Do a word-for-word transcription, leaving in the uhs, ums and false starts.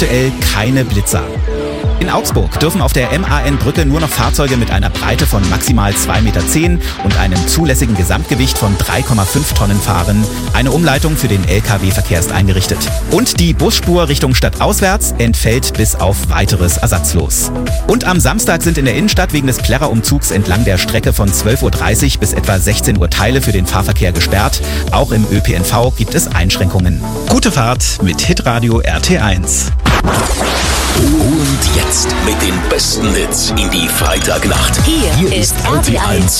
aktuell keine Blitzer. In Augsburg dürfen auf der M A N-Brücke nur noch Fahrzeuge mit einer Breite von maximal zwei Meter zehn und einem zulässigen Gesamtgewicht von drei Komma fünf Tonnen fahren. Eine Umleitung für den L K W-Verkehr ist eingerichtet. Und die Busspur Richtung stadtauswärts entfällt bis auf weiteres ersatzlos. Und am Samstag sind in der Innenstadt wegen des Plärrer-Umzugs entlang der Strecke von zwölf Uhr dreißig bis etwa sechzehn Uhr Teile für den Fahrverkehr gesperrt. Auch im Ö P N V gibt es Einschränkungen. Gute Fahrt mit Hitradio R T eins. Und jetzt mit den besten Hits in die Freitagnacht. Hier, Hier ist R T eins